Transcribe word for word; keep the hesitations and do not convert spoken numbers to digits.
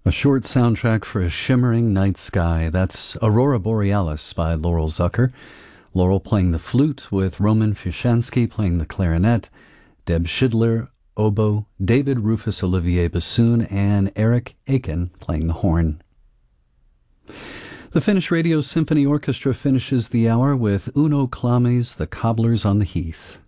A short soundtrack for a shimmering night sky. That's Aurora Borealis by Laurel Zucker. Laurel playing the flute with Roman Fishansky playing the clarinet, Deb Schidler, oboe, David Rufus Olivier bassoon, and Eric Aiken playing the horn. The Finnish Radio Symphony Orchestra finishes the hour with Uno Clami's The Cobblers on the Heath.